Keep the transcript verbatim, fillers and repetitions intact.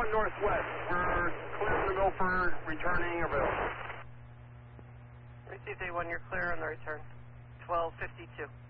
one northwest. We're clear on the Milford, returning available. Received A one, you're clear on the return. twelve fifty-two.